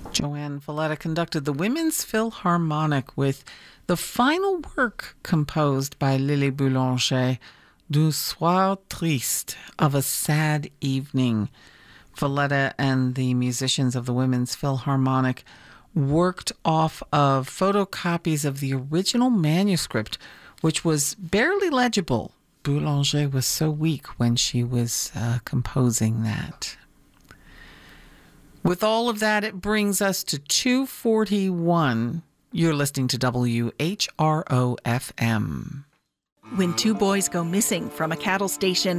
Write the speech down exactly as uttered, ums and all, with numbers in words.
Joanne Valletta conducted the Women's Philharmonic with the final work composed by Lily Boulanger, Du Soir Triste, of a Sad Evening. Valletta and the musicians of the Women's Philharmonic worked off of photocopies of the original manuscript, which was barely legible. Boulanger was so weak when she was uh, composing that. With all of that, it brings us to two forty-one. You're listening to W H R O F M. When two boys go missing from a cattle station